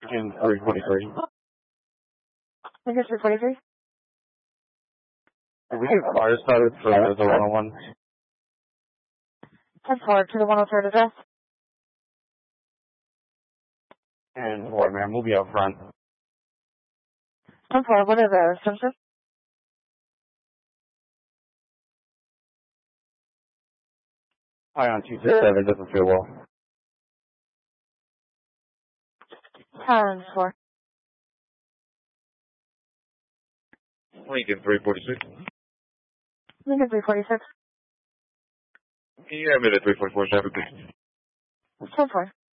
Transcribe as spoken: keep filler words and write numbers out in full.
In three forty-three. Lincoln three forty-three. If we get fire started for the one oh one. ten four to the one oh third address. And what, man, we'll be out front. ten four, what are the symptoms? High on two six seven, doesn't feel well. ten four. Lincoln three forty-six. Lincoln three forty-six. Can you have me at three forty-four traffic, please? ten four.